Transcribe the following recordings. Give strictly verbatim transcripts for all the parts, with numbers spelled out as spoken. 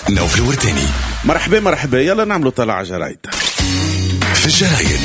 نوف الورداني. مرحبا مرحبا، يلا نعملوا طلع جرايد في الجرايد.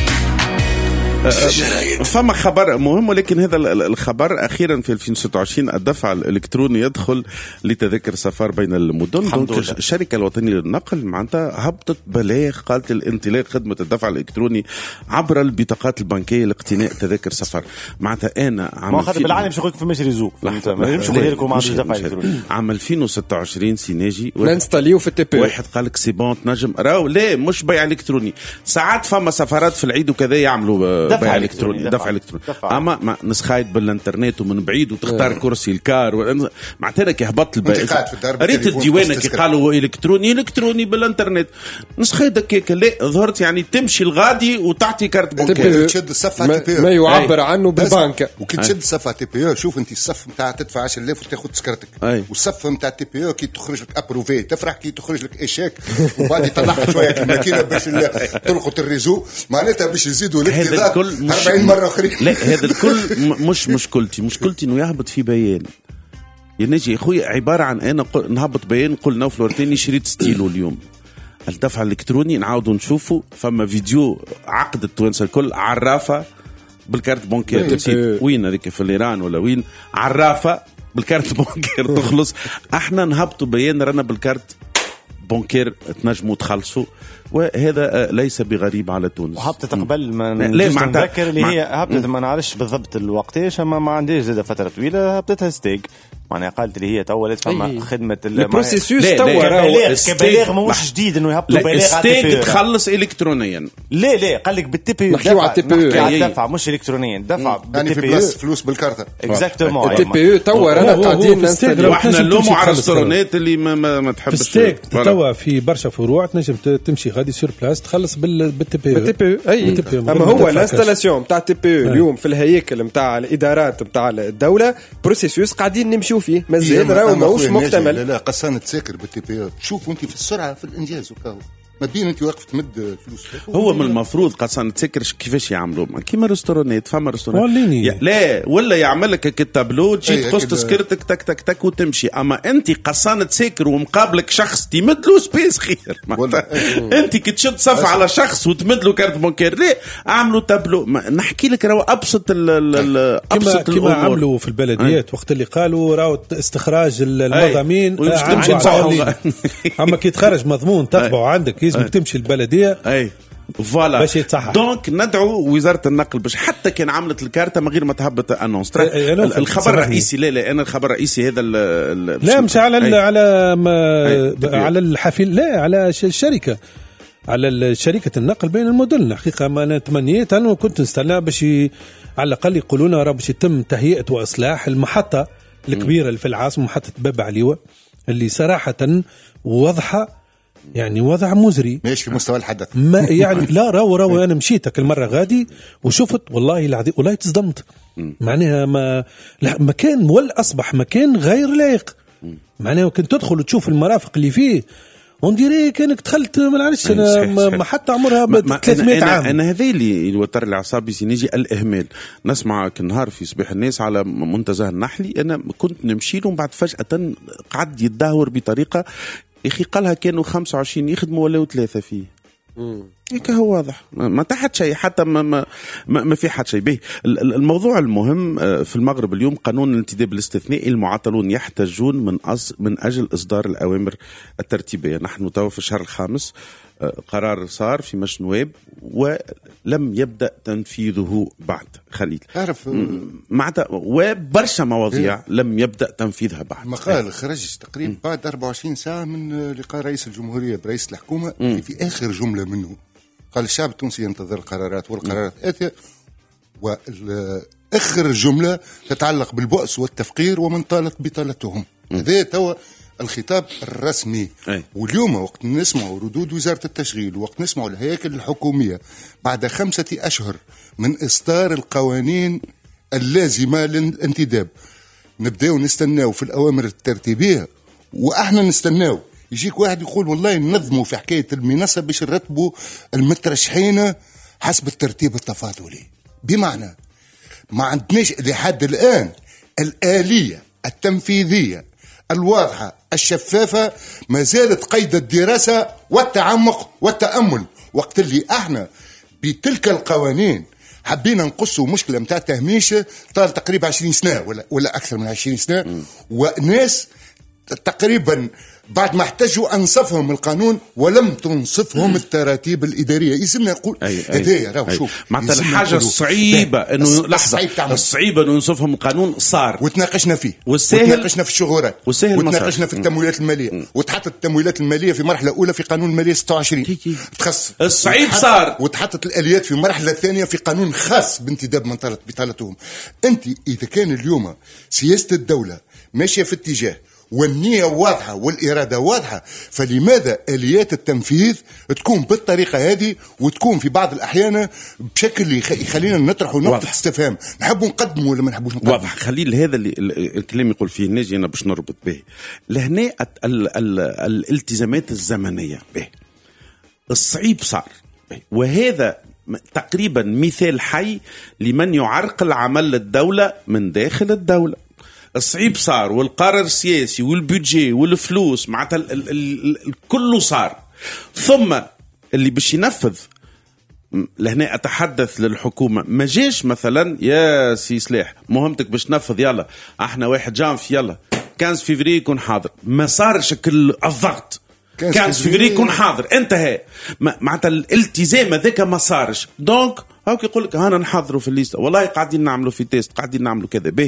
في الجرايد فما خبر مهم، ولكن هذا الخبر أخيرا في ألفين وستة وعشرين الدفع الإلكتروني يدخل لتذاكر سفر بين المدن. الشركة الوطنية للنقل معناتها هبطت بلاغ، قالت الانطلاق خدمة الدفع الإلكتروني عبر البطاقات البنكية لاقتناء تذاكر سفر. معناتها أنا عام ما بالعالم مش يقولك في مش ريزو مش يقولك مع الدفع الإلكتروني عام ألفين وستة وعشرين سيناجي ننستاليو في التي بي. واحد قالك سي بون تنجم راو لا مش بيع إلكتروني. ساعات فما سفرات في العيد وكذا يعملوا دفع الكتروني دفع الكتروني اما ما نسخايد بالانترنت ومن بعيد وتختار كرسي الكار معناتها كي هبط الباقي ريت الديوانه كي قالوا الكتروني الكتروني بالانترنت نسخايد هكاك لا ظهرت يعني تمشي الغادي وتعطي كارت بنكير تشد الصفحه تي بي ما يعبر عنه بالبنك وكي تشد الصفحه تي بي شوف انت الصف نتاع تدفع عشرة آلاف وتاخذ تذكرتك والصف نتاع تي بي كي تخرج لك ابروفي تفرح كي تخرج لك ايشاك وبعد يطلعها شويه الماكينه باش تلقط الريزو معناتها باش يزيدوا لك أربعين مرة أخرين. لا هذا الكل مش مشكلتي مشكلتي إنه يهبط في بيان ينجي أخوي عبارة عن أنا نهبط بيان قل نوف الورداني شريت ستيلو اليوم الدفع الإلكتروني نعاودوا نشوفوا فما فيديو عقد التوانسة الكل عرافة بالكارت بنكير وين هذيك في الإيران ولا وين عرافة بالكارت بنكير تخلص. احنا نهبطوا بيان رانا بالكارت بنكير تنجموا تخلصوا وهذا ليس بغريب على تونس. وهبطت قبل ما نتذكر اللي هي هبطت ما نعرفش بالضبط الوقتيش اما ما عنديش زاد فتره طويله هبطتها ستيك معناها قالت اللي هي تولت فما خدمه البروسيسوس تو راهو كبلاغ مش جديد انه يهبطوا بلاغ على التي بي تخلص الكترونيا. لا لا قال لك بالتي بي نحكيو على التي بي دفع مش الكترونيا دفع يعني في بلاصه فلوس بالكارت اكزاكتومون التي بي تو رانا قاعدين نستنى واحنا نلوموا على الريستورانات اللي ما ما تحبش ستيك توا في برشا فروع تنجم تمشي غادي سور بلاس تخلص بالتي بي بالتي بي اي اما هو الانستالاسيون تاع التي بي اليوم في الهيكل نتاع الادارات نتاع الدوله بروسيسوس قاعدين نمشيو فيه مازال راهو ماهوش مكتمل. لا لا قصانة تساكر بالتي بي تشوف انت في السرعه في الانجاز وكاو ما بين انت واقف تمد فلوس. هو من المفروض قصانة تسكر كيفاش يعملوا كيما ريستورانات فما ريستورانات لا ولا يعمل لك التابلو تجي تقص تسكرتك تك تك تك وتمشي. اما انت قصانة تسكر ومقابلك شخص تمد له سبيس خير انت كي تشد صف على شخص وتمد له كارت بنكير لا اعملوا تابلو نحكي لك راهو ابسط ال ابسط الامور كما عملوا في البلديات وقت اللي قالوا راهو استخراج المضامين اما كي تخرج مضمون تطبعه عندك لازم تمشي البلديه اي فوالا دونك ندعو وزاره النقل باش حتى كان عملت الكارته من غير ما تهبط انونس الخبر الرئيسي. لا لا انا الخبر الرئيسي هذا لا مش على على ما على الحافل لا على الشركه على شركه النقل بين المدن. الحقيقه ما انا تمنيت انا كنت نستنى باش على الاقل يقولونا راه باش يتم تهيئه واصلاح المحطه الكبيره اللي في العاصمه محطه باب عليوه اللي صراحه واضحه يعني وضع مزري ماشي في مستوى الحدث ما يعني لا راو راو انا مشيت كل مره غادي وشفت والله العظيم والله تصدمت معناها ما مكان ولا اصبح مكان غير لائق معناها كنت تدخل وتشوف المرافق اللي فيه ونديري كانك دخلت ما نعرفش انا ما حتى عمرها ثلاثمائة عام. انا هذا اللي يوتر الاعصاب سينيجي الاهمال. نسمع كنهار في صباح الناس على منتزه النحلي انا كنت نمشي له بعد فجاه قعد يتدهور بطريقه يخي قالها كانوا خمسة وعشرين يخدموا ولا ثلاثة فيه هيك هو واضح ما تحت شيء حتى ما ما, ما في حد شيء به. الموضوع المهم في المغرب اليوم قانون الانتداب الاستثنائي المعطلون يحتاجون من أص من أجل إصدار الأوامر الترتيبية. نحن تو في الشهر الخامس قرار صار في مجلس النواب ولم يبدأ تنفيذه بعد خليل أعرف معناتها وبرشا مواضيع إيه؟ لم يبدأ تنفيذها بعد. مقال إيه؟ خرج تقريبا بعد أربعة وعشرين ساعة من لقاء رئيس الجمهورية برئيس الحكومة م. في آخر جملة منه قال الشعب التونسي ينتظر القرارات والقرارات آتية وآخر جملة تتعلق بالبؤس والتفقير ومن طالت بطالتهم. هذا توا الخطاب الرسمي. أي. واليوم وقت نسمع ردود وزارة التشغيل وقت نسمع الهياكل الحكومية بعد خمسة أشهر من إصدار القوانين اللازمة للانتداب نبدأ نستناو في الأوامر الترتيبية وإحنا نستناو يجيك واحد يقول والله ننظموا في حكاية المنصة باش نرتبوا المترشحين حسب الترتيب التفاضلي. بمعنى ما عندناش لحد الآن الآلية التنفيذية الواضحة الشفافة ما زالت قيد الدراسة والتعمق والتأمل. وقت اللي احنا بتلك القوانين حبينا نقصوا مشكلة متاع تهميش طال تقريبا عشرين سنة ولا ولا أكثر من عشرين سنة، وناس تقريبا بعد ما احتاجوا أنصفهم القانون ولم تنصفهم التراتيب الإدارية. يلزمنا نقول هذايا راهو شوف معناتها الحاجة الصعيبة إنه لحظة الصعيبة إنه ينصفهم القانون صار وتناقشنا فيه والسهل وتناقشنا في الشغورات وتناقشنا في التمويلات المالية وتحطت التمويلات المالية في مرحلة أولى في قانون المالية ستة وعشرين تخص الصعيب صار وتحطت الآليات في مرحلة ثانية في قانون خاص بانتداب منطقة بطالتهم. أنت إذا كان اليوم سياسة الدولة ماشية في اتجاه والنية واضحة والإرادة واضحة، فلماذا آليات التنفيذ تكون بالطريقة هذه وتكون في بعض الأحيان بشكل يخلينا نطرح نقطة استفهام نحب نقدمه ولا ما نحبوش نقدمه؟ واضح. خليل هذا اللي الكلام يقول فيه نجي أنا باش نربط به لهنا ال ال ال الالتزامات الزمنية به الصعيب صار به. وهذا تقريبا مثال حي لمن يعرقل عمل الدولة من داخل الدولة. الصعيب صار والقرار السياسي والبيدجي والفلوس معناتها كله صار، ثم اللي باش ينفذ لهنا أتحدث للحكومة ما جاش مثلا يا سي سلاح مهمتك باش تنفذ يلا احنا واحد جانف يلا خمسة فيفري يكون حاضر، ما صار شكل الضغط خمسة فيفري يكون حاضر انتهى معناتها الالتزام هذاك ما صارش. دونك هاك يقول لك انا نحضروا في الليسته والله قاعدين نعملوا في تيست قاعدين نعملوا كذا به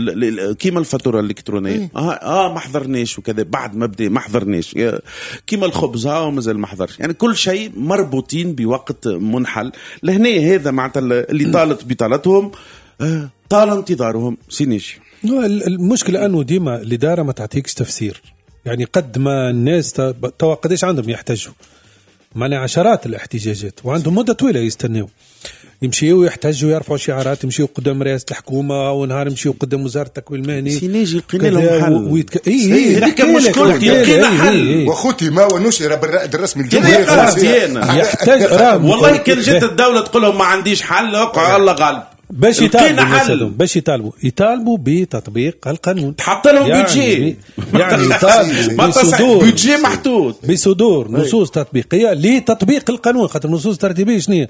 كيما الفاتوره الالكترونيه اه, آه ما حضرناش وكذا بعد ما بدا ما حضرناش كيما الخبز ها مازال ما حضرش. يعني كل شيء مربوطين بوقت منحل. لهنا هذا معناتها اللي طالت بطالتهم آه طال انتظارهم سينيش. المشكله انه ديما الاداره ما تعطيكش تفسير. يعني قد ما الناس توا قديش عندهم يحتاجوا معنا عشرات الاحتجاجات وعندهم مدة طويلة يستنوا يمشيوا يحتاجوا يرفعوا شعارات يمشيوا قدام رئاسة الحكومة ونهار يمشيوا قدام وزارة التكوين المهني سينيجي لقينا لهم حل ويتك... اي اي نحكي مشكلتي لقينا حل واخوتي ما ونشر بالرائد الرسمي الجمهوري يحتاج والله كان جت الدولة تقول لهم ما عنديش حل اقع الله غالب باش يطالبوا باش يطالبوا يطالبوا بتطبيق القانون تحط لهم يعني بيجي يعني يطالبوا بصدور بيجي محدود بصدور نصوص تطبيقيه لتطبيق القانون. خاطر النصوص الترتيبيه شنو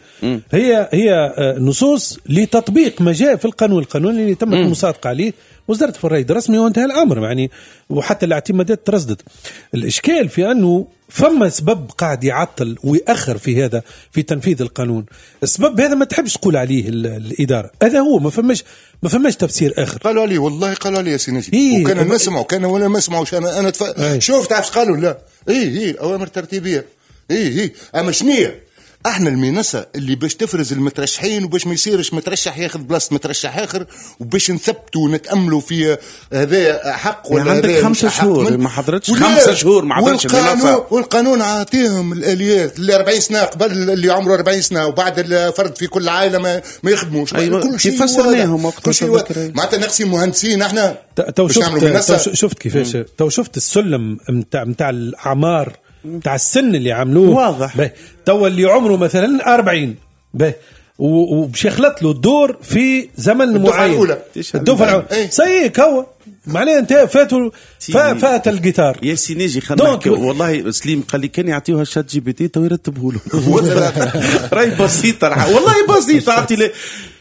هي هي نصوص لتطبيق ما جاء في القانون القانون اللي تم المصادقه عليه وزارة الرائد الرسمي وانتهى الامر. يعني وحتى الاعتمادات ترصدت. الاشكال في انه فما سبب قاعد يعطل ويأخر في هذا في تنفيذ القانون. السبب هذا ما تحبش تقول عليه الإدارة، هذا هو ما فماش ما فماش تفسير آخر. قالوا لي والله قالوا لي يا سيدي إيه وكان ما سمعوا كان ولا ما سمعوش أنا أنا تف... إيه شوف تعرف قالوا لا إيه إيه أوامر ترتيبية إيه إيه أما شنية احنا المنصة اللي باش تفرز المترشحين وباش ما يصيرش مترشح ياخذ بلاصة مترشح اخر وباش نثبتوا ونتأملوا في هذا حق ولا عندك خمسة شهور ما حضرتش خمسة شهور ما عملتش المنصة والقانون عاطيهم الآليات اللي أربعين سنة قبل اللي عمره أربعين سنة وبعد الفرد في كل عائلة ما, ما يخدموش. أيوة كل شيء فسرناهم كل شيء معناتها نقصي مهندسين احنا تو شفت شفت كيفاش تو شفت السلم متاع متاع الأعمار متاع السن اللي عملوه واضح. تو اللي عمره مثلا أربعين به وباش يخلط له الدور في زمن معين الدفعه الاولى سيك هو معناه انت فاتوا فات الجيتار يا سينيجي خلينا نحكي والله سليم قال لي كان يعطيوها شات جي بي تي تو يرتبه له راي بسيطه والله بسيطه اعطي لي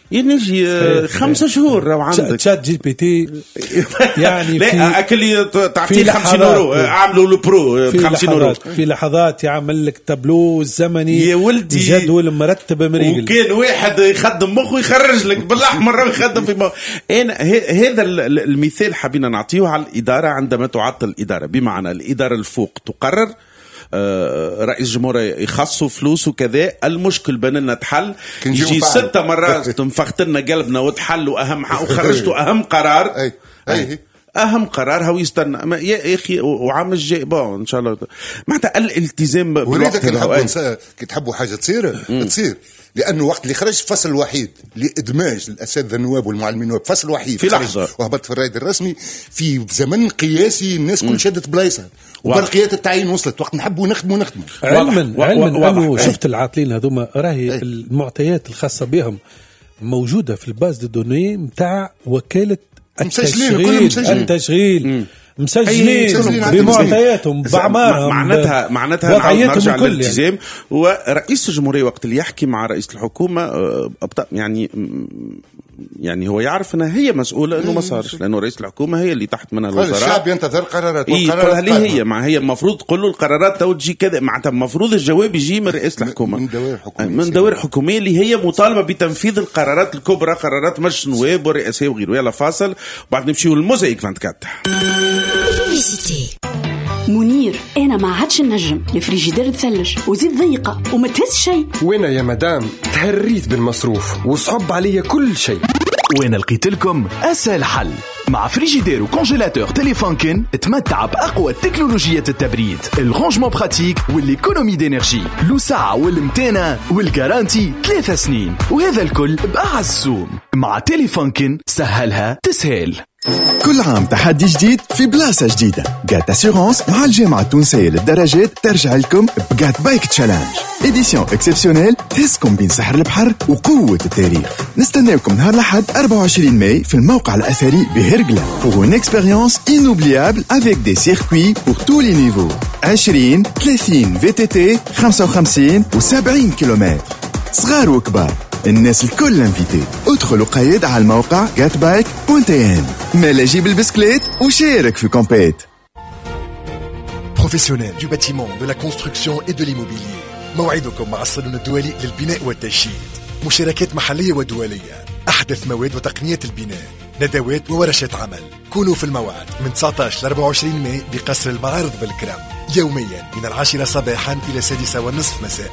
ينجي خمسة شهور راهو عندك شات جي بي تي يعني لا اكل تعطيه خمسين يورو عاملوا له برو ب خمسين يورو في لحظات يعمل لك تابلو الزمني يا ولدي جدول مرتب مريقل وكان واحد يخدم مخه يخرج لك بالاحمر ويخدم في مخ. انا هذا المثال حبينا نعطيه على الاداره عندما تعطل الاداره بمعنى الاداره الفوق تقرر رئيس الجمهورية يخصوا فلوس وكذا المشكل بيننا تحل يجي ستة مرات تنفخت لنا قلبنا وتحلوا أهم وخرجتوا أهم قرار أي. أي. أهم قرار هو يستنى يا أخي وعام الجاي بون إن شاء الله معناتها الالتزام بالوقت. كي تحبوا حاجة تصير تصير لأنه وقت اللي خرج فصل وحيد لإدماج الأساتذة النواب والمعلمين النواب فصل وحيد في لحظة وهبط في الرائد الرسمي في زمن قياسي الناس كل شدت بلايصها وبرقيات التعيين وصلت وقت نحبوا نخدموا نخدموا علما علما أنه شفت العاطلين هذوما راهي المعطيات الخاصة بهم موجودة في الباز دو دوني متاع وكالة التشغيل التشغيل مسجلين بمعطياتهم باعمارهم معناتها معناتها نرجع للالتزام يعني. ورئيس الجمهوريه وقت اللي يحكي مع رئيس الحكومه يعني يعني هو يعرف انها هي مسؤوله انه ما صارش، لانه رئيس الحكومه هي اللي تحت منها الوزراء. الشعب ينتظر قرارات والقرارات إيه هي ما هي المفروض تقول له القرارات تو تجي كذا، معناتها المفروض الجواب يجي من رئيس الحكومه، من دوائر حكوميه من دوائر حكوميه اللي هي مطالبه بتنفيذ القرارات الكبرى، قرارات مجلس النواب والرئاسيه وغيره. يلا فاصل بعد نمشيو للموزايك أربعة وعشرين. منير انا ما عادش النجم، الفريجيدير تثلج وزيد ضيقه وما تهز شيء. وين يا مدام تهريت بالمصروف وصعب عليا كل شيء. وين لقيت لكم اسهل حل مع فريجيدير وكونجيلاتور تيليفونكن. تمتع باقوى تكنولوجيات التبريد، الرونجمون براتيك والايكونومي دينيرجي، لو ساعه والمتانه والجارانتي ثلاثة سنين، وهذا الكل باعز السوم. مع تيليفونكن سهلها تسهل. كل عام تحدي جديد في بلاصة جديدة. جات أسيغونس مع الجامعة التونسية للدراجات ترجع لكم بجات بايك تشالنج، إديسيون إكسبسيونيل تهزكم بين سحر البحر وقوة التاريخ. نستناوكم نهار الأحد أربعة وعشرين ماي في الموقع الأثري بهرقلة pour une expérience inoubliable avec des circuits pour tous les niveaux. عشرين ثلاثين في تي تي خمسة وخمسين و سبعين كيلومتر، صغار وكبار، الناس الكل انفيتي. ادخلوا قيد على الموقع جات بايك دوت ان. مالا جيب البسكليت وشارك في كومبيت. Professionnels du bâtiment, de la construction et de l'immobilier. موعدكم مع الصالون الدولي للبناء والتشييد. مشاركات محلية ودولية، أحدث مواد وتقنيات البناء، ندوات وورشات عمل. كونوا في الموعد من تسعة عشر ل أربعة وعشرين ماي بقصر المعارض بالكرم، يوميا من العاشرة صباحا إلى السادسة والنصف مساء.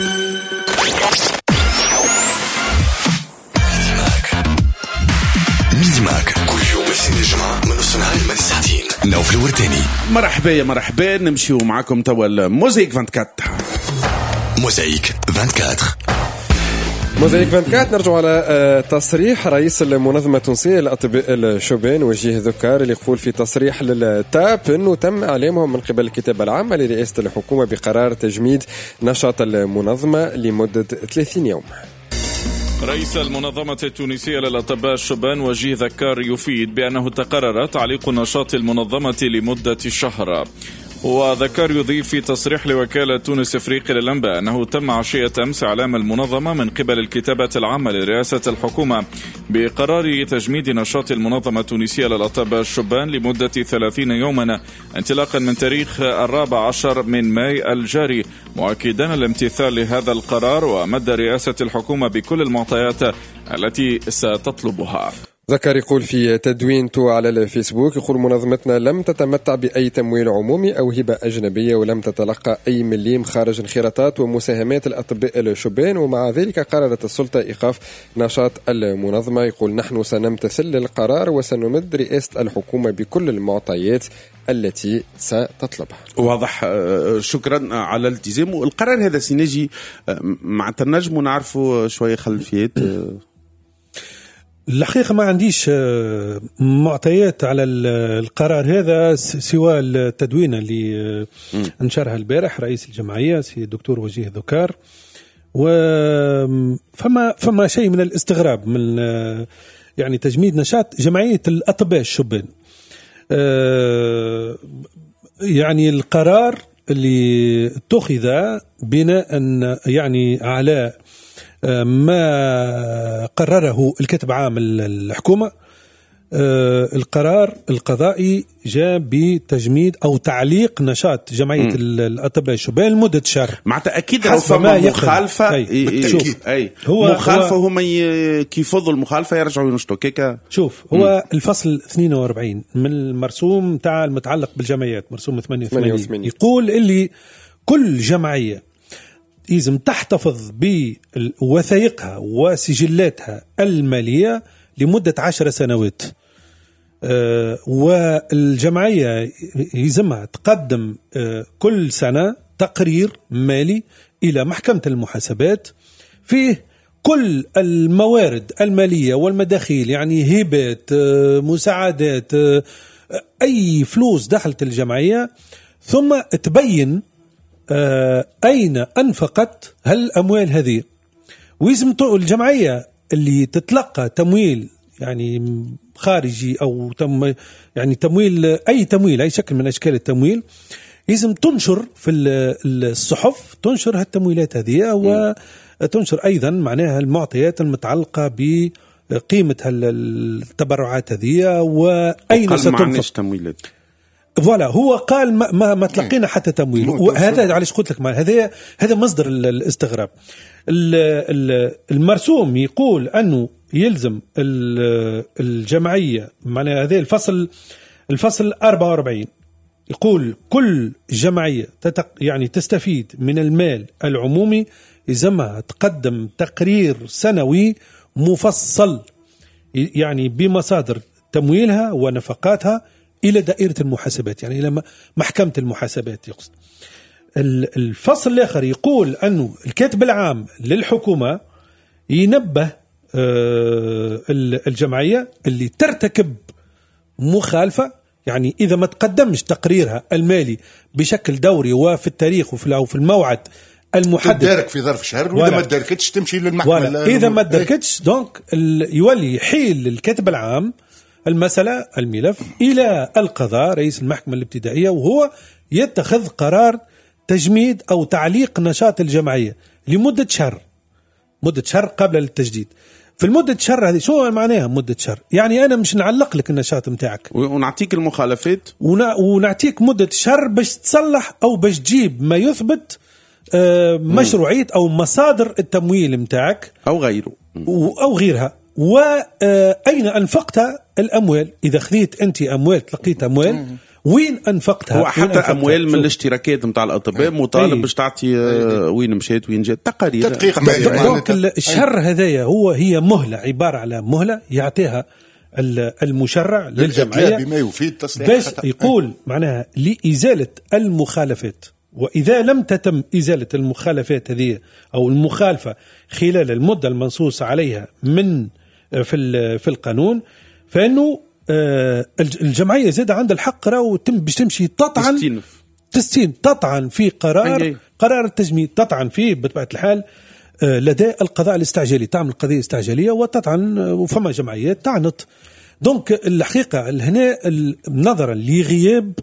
ميديماك كل يوم الاثنين الجمعة من نص النهار لما ساعتين. نوف الورتاني. مرحبا يا مرحبا، نمشيو معكم توا الموزايك أربعة وعشرين. موزايك أربعة وعشرين. موزايك أربعة وعشرين نرجع على تصريح رئيس المنظمة التونسية للأطباء الشوبان وجيه ذكار، اللي يقول في تصريح للتاب أنه تم إعلامهم من قبل الكتابة العامة لرئاسة الحكومة بقرار تجميد نشاط المنظمة لمدة ثلاثين يوم. رئيس المنظمة التونسية للأطباء الشوبان وجيه ذكار يفيد بأنه تقرر تعليق نشاط المنظمة لمدة شهر. وذكر يضيف في تصريح لوكالة تونس إفريقيا للأنباء أنه تم عشية أمس إعلام المنظمة من قبل الكتابة العامة لرئاسة الحكومة بقرار تجميد نشاط المنظمة التونسية للأطباء الشوبان لمدة ثلاثين يوما انطلاقا من تاريخ الرابع عشر من ماي الجاري، مؤكدا الامتثال لهذا القرار ومد رئاسة الحكومة بكل المعطيات التي ستطلبها. ذكر يقول في تدوينته على الفيسبوك، يقول منظمتنا لم تتمتع بأي تمويل عمومي أو هبة أجنبية، ولم تتلقى أي مليم خارج انخراطات ومساهمات الأطباء الشوبان، ومع ذلك قررت السلطة إيقاف نشاط المنظمة. يقول نحن سنمتثل للقرار وسنمد رئاسة الحكومة بكل المعطيات التي ستطلبها. واضح. شكرا على الالتزام. والقرار هذا سينجي مع التنجم ونعرفوا شوية خلفيات. الحقيقة ما عنديش معطيات على القرار هذا سوى التدوينة اللي انشرها البارح رئيس الجمعية سي الدكتور وجيه ذكار، وفما فما شيء من الاستغراب من يعني تجميد نشاط جمعية الأطباء الشوبان. يعني القرار اللي اتخذ بناء يعني على ما قرره الكتب عام الحكومة. القرار القضائي جاء بتجميد أو تعليق نشاط جمعية الأطباء الشوبان لمدة شهر. مع تأكيد فما مخالفة. أي. بالتأكيد. أي. هو مخالفة هم ي... كيفضوا المخالفة يرجعوا ينشطوا كيكا. شوف هو مم. الفصل اثنين وأربعين من المرسوم تاع المتعلق بالجمعيات، مرسوم ثمانية وثمانين، يقول اللي كل جمعية لازم تحتفظ بوثائقها وسجلاتها المالية لمدة عشر سنوات. أه والجمعية يلزمها تقدم أه كل سنة تقرير مالي إلى محكمة المحاسبات فيه كل الموارد المالية والمداخيل، يعني هبات أه مساعدات أه أي فلوس دخلت الجمعية، ثم تبين أه أين أنفقت هالأموال هذه. ويزم الجمعية اللي تتلقى تمويل يعني خارجي أو تم يعني تمويل، أي تمويل، أي شكل من أشكال التمويل، لازم تنشر في الصحف، تنشر هالتمويلات هذه، وتنشر أيضا معناها المعطيات المتعلقة بقيمة التبرعات هذه وأين ستنفق. تمويلات فوالا، هو قال ما, ما, ما تلقينا حتى تمويل، وهذا علاش قلت لك هذا هذا مصدر الاستغراب. المرسوم يقول أنه يلزم الجمعية، معناها هذا الفصل الفصل أربعة وأربعين يقول كل جمعية يعني تستفيد من المال العمومي يلزمها تقدم تقرير سنوي مفصل يعني بمصادر تمويلها ونفقاتها إلى دائرة المحاسبات، يعني إلى محكمة المحاسبات يقصد. الفصل الآخر يقول أنه الكاتب العام للحكومة ينبه الجمعية اللي ترتكب مخالفة، يعني إذا ما تقدمش تقريرها المالي بشكل دوري وفي التاريخ وفي الموعد المحدد، تدارك في ظرف شهر، وإذا ما تداركتش تمشي للمحكمة. إذا ما تداركتش دونك يولي يحيل الكاتب العام المسألة الملف إلى القضاء، رئيس المحكمة الابتدائية، وهو يتخذ قرار تجميد أو تعليق نشاط الجمعية لمدة شهر، مدة شهر قبل التجديد. في المدة شهر هذه شو معناها مدة شهر؟ يعني أنا مش نعلق لك النشاط متاعك ونعطيك المخالفات ونعطيك مدة شهر باش تصلح أو باش تجيب ما يثبت مشروعية أو مصادر التمويل متاعك أو غيره أو غيرها، وأين أنفقت الأموال. إذا خذيت أنت أموال، تلقيت أموال، وين أنفقتها؟ هو حتى أموال من الاشتراكات متاع الأطباء مطالب باش تعطي وين مشيت وين جات، تقارير تدقيق. دونك الشهر هذايا هو هي مهلة، عبارة على مهلة يعطيها المشرع للجمعية بما يفيد باش يقول معناها لإزالة المخالفات. وإذا لم تتم إزالة المخالفات هذه أو المخالفة خلال المدة المنصوص عليها من في في القانون، فإنه الجمعية زاد عندها الحق راهو باش تمشي تطعن تستين تطعن في قرار قرار التجميد، تطعن فيه بطبيعة الحال لدى القضاء الاستعجالي، تعمل قضية استعجالية وتطعن، وفما جمعيات تعنت. دونك الحقيقة هنا نظرا لغياب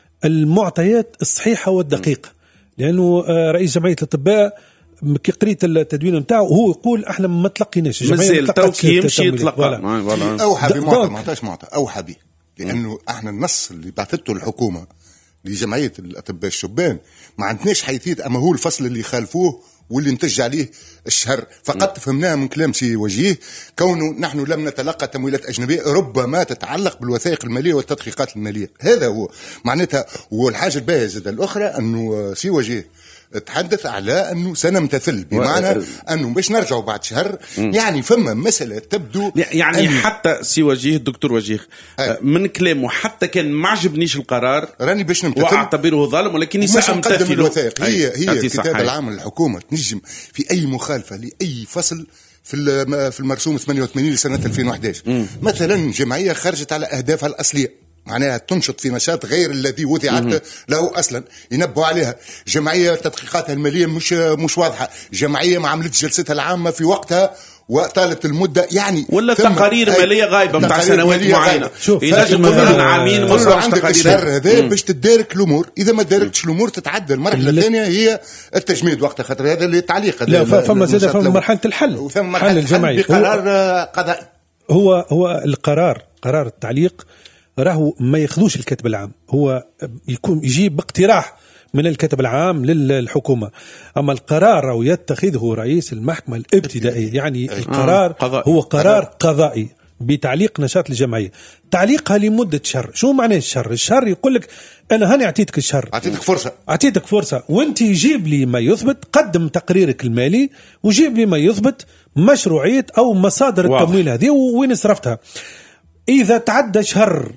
المعطيات الصحيحة والدقيقة، لأنه رئيس جمعية الأطباء كي قريت التدوين نتاعو هو يقول احنا ما تلقيناش، مازال توكي يمشي يتلقى اوحى بمعطى، ما عطاش معطى اوحى به، لانه احنا النص اللي بعثته الحكومه لجمعيه الاطباء الشبان ما عندناش حيثية، اما هو الفصل اللي خالفوه واللي نتج عليه الشهر فقط فهمناها من كلام سي وجيه، كونه نحن لم نتلقى تمويلات أجنبية ربما تتعلق بالوثائق المالية والتدقيقات المالية. هذا هو معناتها. والحاجة الباهية الأخرى أنه سي وجيه تحدث على أنه سنمتثل، بمعنى أنه باش نرجعوا بعد شهر. يعني فما مسألة تبدو يعني حتى سي وجيه الدكتور وجيه من كلامه حتى كان ما عجبنيش القرار راني باش نمتثل واعتبره ظالم، ولكن سأمتثل الوثائق. هي هي الكتاب العام للحكومة تنجم في أي مخالفة لأي فصل في في المرسوم ثمانية وثمانين لسنة ألفين وأحد عشر مثلا جمعية خرجت على أهدافها الأصلية، معناها تنشط في نشاط غير الذي وضعت له اصلا، ينبهوا عليها. جمعيه تدقيقاتها الماليه مش مش واضحه، جمعيه ما عملتش جلستها العامه في وقتها وطالت المده، يعني ولا تقارير ماليه غايبه نتاع سنوات معينه، ينجم مثلا عامين ما صارش تقارير. هذا باش تدارك الامور، اذا ما داركتش الامور تتعدى. المرحله الثانيه هي التجميد وقتها، خاطر هذا اللي تعليق. لا فما زاد فما مرحله الحل، وثم مرحله الجمعيه بقرار قضائي. هو هو القرار قرار التعليق راهو ما ياخذوش الكاتب العام، هو يكون يجيب باقتراح من الكاتب العام للحكومة، أما القرار راهو يتخذه رئيس المحكمة الابتدائية، يعني القرار هو قرار قضائي بتعليق نشاط الجمعية، تعليقها لمدة شهر. شو معنى الشهر؟ الشهر يقول لك أنا هاني أعطيتك الشهر، أعطيتك فرصة أعطيتك فرصة وأنت جيب لي ما يثبت، قدم تقريرك المالي وجيب لي ما يثبت مشروعية أو مصادر التمويل هذه وين صرفتها. إذا تعدى شهر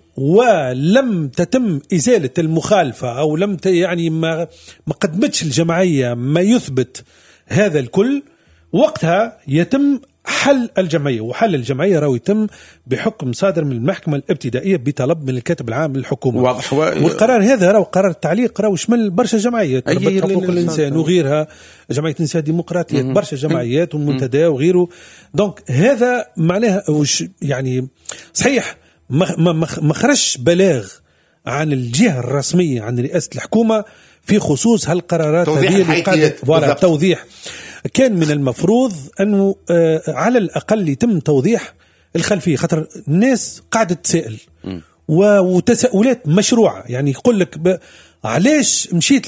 ولم تتم إزالة المخالفة أو لم يعني ما ما قدمتش الجمعية ما يثبت هذا الكل، وقتها يتم حل الجمعية، وحل الجمعية راهو يتم بحكم صادر من المحكمة الابتدائية بطلب من الكاتب العام للحكومة. واضح. والقرار هذا راهو قرار التعليق راهو يشمل برشا جمعيات، ربط حقوق الإنسان وغيرها، جمعية الإنسان الديمقراطية، برشا جمعيات والمنتدى وغيره. دونك هذا معناها يعني صحيح ما خرجش بلاغ عن الجهة الرسمية عن رئاسة الحكومة في خصوص هالقرارات هذه. ولا توضيح كان من المفروض أنه آه على الأقل يتم توضيح الخلفية، خاطر الناس قاعدة تسأل وتساؤلات مشروعة. يعني يقول لك علاش مشيت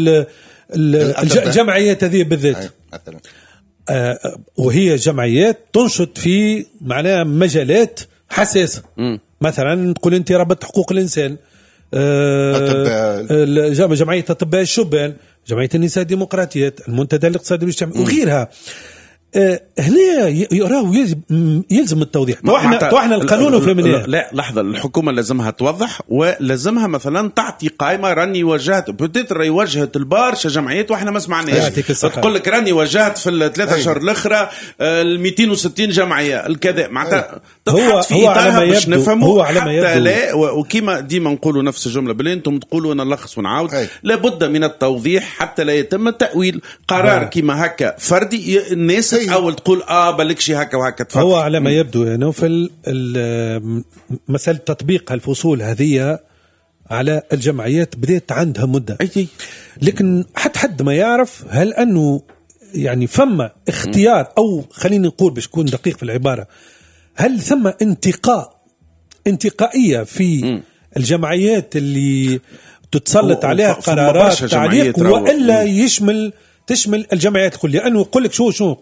الجمعيات هذه بالذات، آه وهي جمعيات تنشط في معناها مجالات حساسة. م. مثلا تقول أنت ربط حقوق الإنسان، آه جمعية أطباء الشبان، جمعية النساء الديمقراطيات، المنتدى الاقتصادي والاجتماعي وغيرها. آه هنا يراه يلزم, يلزم التوضيح. توحنا توحنا القانون وفهمناه. لا لحظة، الحكومة لازمها توضح، ولازمها مثلا تعطي قائمة راني وجهت بتتر راهي وجهت البارشة جمعيات واحنا ما سمعناش. تقول لك راني وجهت في الثلاثة شهور الأخرى ال مئتين وستين جمعية الكذا، معناتها تحط في إطارها باش نفهموا. حتى لا وكيما ديما نقولوا نفس الجملة بل انتم تقولوا انا نلخص ونعاود، لابد من التوضيح حتى لا يتم التأويل. قرار كيما هكا فردي الناس أول تقول آه بلكشي هكا وهكا تفضل. هو على ما يبدو يا نوفل مسألة تطبيق الفصول هذه على الجمعيات بدأت عندها مدة، لكن حتى حد ما يعرف هل أنه يعني فما اختيار أو خليني نقول باش نكون دقيق في العبارة، هل ثم انتقاء انتقائية في الجمعيات اللي تتسلط عليها قرارات تعليق، وإلا يشمل تشمل الجمعيات الكل؟ لأنه يقول لك شو شو